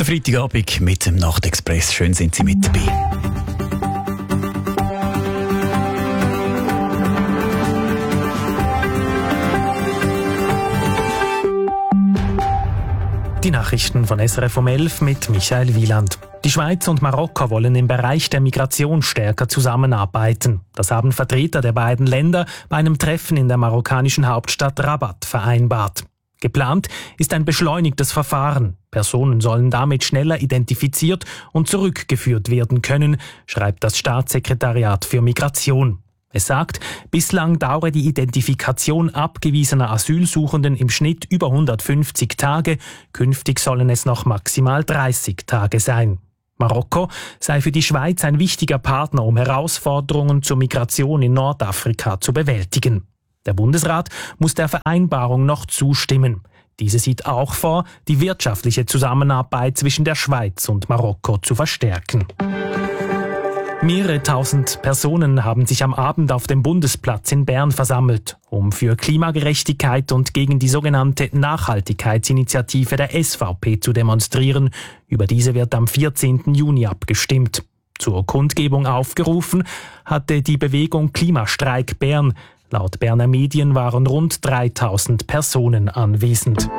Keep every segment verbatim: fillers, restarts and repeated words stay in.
Freitagabend mit dem Nachtexpress. Schön sind Sie mit dabei. Die Nachrichten von S R F um elf mit Michael Wieland. Die Schweiz und Marokko wollen im Bereich der Migration stärker zusammenarbeiten. Das haben Vertreter der beiden Länder bei einem Treffen in der marokkanischen Hauptstadt Rabat vereinbart. Geplant ist ein beschleunigtes Verfahren. Personen sollen damit schneller identifiziert und zurückgeführt werden können, schreibt das Staatssekretariat für Migration. Es sagt, bislang dauere die Identifikation abgewiesener Asylsuchenden im Schnitt über hundertfünfzig Tage, künftig sollen es noch maximal dreißig Tage sein. Marokko sei für die Schweiz ein wichtiger Partner, um Herausforderungen zur Migration in Nordafrika zu bewältigen. Der Bundesrat muss der Vereinbarung noch zustimmen. Diese sieht auch vor, die wirtschaftliche Zusammenarbeit zwischen der Schweiz und Marokko zu verstärken. Mehrere tausend Personen haben sich am Abend auf dem Bundesplatz in Bern versammelt, um für Klimagerechtigkeit und gegen die sogenannte Nachhaltigkeitsinitiative der S V P zu demonstrieren. Über diese wird am vierzehnten Juni abgestimmt. Zur Kundgebung aufgerufen hatte die Bewegung Klimastreik Bern. Laut Berner Medien waren rund dreitausend Personen anwesend.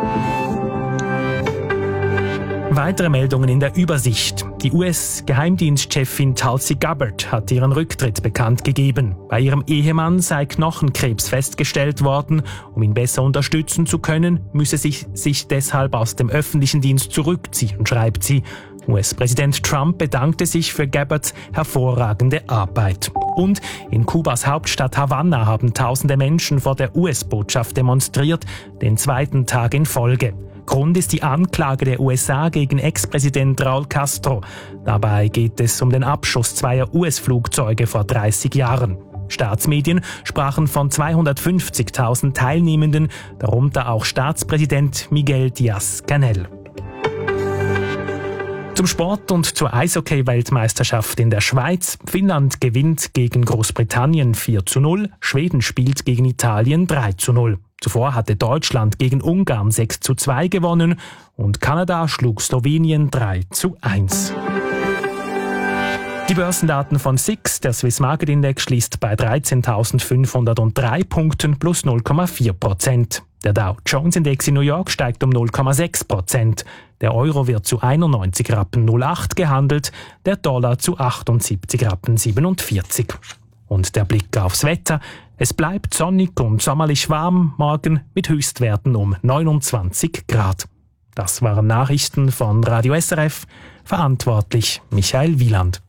Weitere Meldungen in der Übersicht. Die U S-Geheimdienstchefin Tulsi Gabbard hat ihren Rücktritt bekannt gegeben. Bei ihrem Ehemann sei Knochenkrebs festgestellt worden. Um ihn besser unterstützen zu können, müsse sich, sich deshalb aus dem öffentlichen Dienst zurückziehen, schreibt sie. U S-Präsident Trump bedankte sich für Gabbards hervorragende Arbeit. Und in Kubas Hauptstadt Havanna haben tausende Menschen vor der U S-Botschaft demonstriert, den zweiten Tag in Folge. Grund ist die Anklage der U S A gegen Ex-Präsident Raúl Castro. Dabei geht es um den Abschuss zweier U S-Flugzeuge vor dreißig Jahren. Staatsmedien sprachen von zweihundertfünfzigtausend Teilnehmenden, darunter auch Staatspräsident Miguel Díaz-Canel. Zum Sport und zur Eishockey-Weltmeisterschaft in der Schweiz. Finnland gewinnt gegen Großbritannien vier zu null, Schweden spielt gegen Italien drei zu null. Zuvor hatte Deutschland gegen Ungarn sechs zu zwei gewonnen und Kanada schlug Slowenien drei zu eins. Die Börsendaten von S I X, der Swiss Market Index, schließt bei dreizehntausendfünfhundertdrei Punkten plus null Komma vier Prozent. Der Dow Jones Index in New York steigt um null Komma sechs Prozent. Der Euro wird zu einundneunzig Rappen null acht gehandelt, der Dollar zu achtundsiebzig Rappen siebenundvierzig. Und der Blick aufs Wetter. Es bleibt sonnig und sommerlich warm, morgen mit Höchstwerten um neunundzwanzig Grad. Das waren Nachrichten von Radio S R F. Verantwortlich Michael Wieland.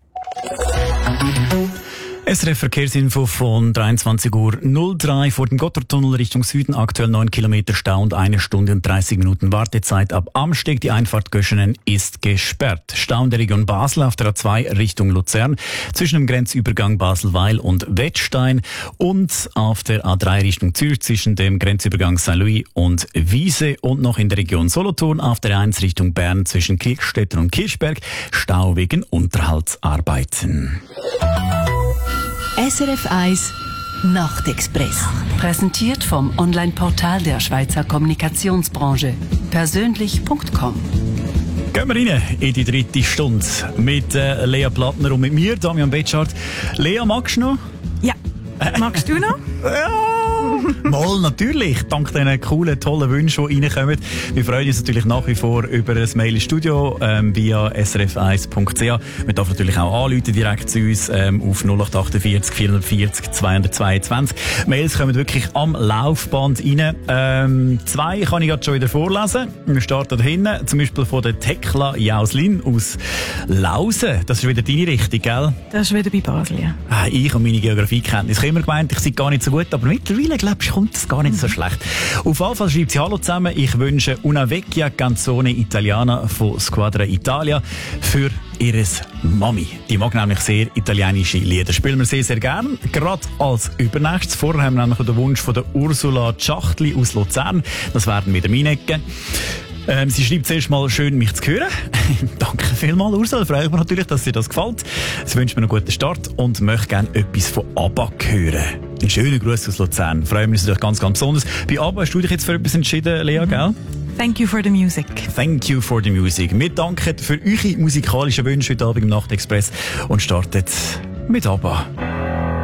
S R F Verkehrsinfo von dreiundzwanzig Uhr null drei vor dem Gotthardtunnel Richtung Süden. Aktuell neun Kilometer Stau und eine Stunde und dreißig Minuten Wartezeit. Ab Amsteg die Einfahrt Göschenen ist gesperrt. Stau in der Region Basel auf der A zwei Richtung Luzern zwischen dem Grenzübergang Baselweil und Wettstein und auf der A drei Richtung Zürich zwischen dem Grenzübergang Saint-Louis und Wiese und noch in der Region Solothurn auf der eins Richtung Bern zwischen Kirchstetten und Kirchberg Stau wegen Unterhaltsarbeiten. S R F eins Nachtexpress. Präsentiert vom Online-Portal der Schweizer Kommunikationsbranche. Persönlich Punkt com. Gehen wir rein in die dritte Stunde mit äh, Lea Plattner und mit mir, Damian Betschart. Lea, magst du noch? Ja. Magst du noch? Ja! Mal, natürlich. Dank diesen coolen, tollen Wünschen, die reinkommen. Wir freuen uns natürlich nach wie vor über ein Mail ins Studio ähm, via s r f eins punkt c h. Wir dürfen natürlich auch anrufen direkt zu uns ähm, auf null acht acht vier vier vier null zweihundertzweiundzwanzig. Mails kommen wirklich am Laufband rein. Ähm, zwei kann ich gerade schon wieder vorlesen. Wir starten da hinten, zum Beispiel von der Tekla Jauslin aus Lausen. Das ist wieder deine Richtung, gell? Das ist wieder bei Basel, ja. Ah, ich und meine Geografiekenntnis. Ich habe immer gemeint, ich sei gar nicht so gut, aber mittlerweile, glaube ich, kommt das gar nicht so schlecht. Auf jeden Fall schreibt sie Hallo zusammen. Ich wünsche Una Vecchia Canzone Italiana von Squadra Italia für ihres Mami. Die mag nämlich sehr italienische Lieder. Spielen wir sehr, sehr gern. Gerade als Übernächstes. Vorher haben wir nämlich den Wunsch von der Ursula Schachtli aus Luzern. Das werden wieder meine Ecke. Ähm, sie schreibt zuerst mal schön, mich zu hören. Danke vielmals, Ursula. Freue ich mich natürlich, dass dir das gefällt. Sie wünscht mir einen guten Start und möchte gerne etwas von ABBA hören. Ein schöner Gruß aus Luzern. Freuen wir uns natürlich ganz, ganz besonders. Bei ABBA hast du dich jetzt für etwas entschieden, Lea, gell? Thank you for the music. Thank you for the music. Wir danken für eure musikalischen Wünsche heute Abend im Nachtexpress und starten mit ABBA.